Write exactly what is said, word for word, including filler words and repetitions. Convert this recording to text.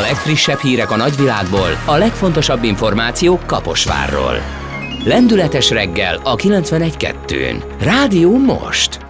legfrissebb hírek a nagyvilágból, a legfontosabb információk Kaposvárról. Lendületes reggel a kilencvenegy kettőn. Rádió Most!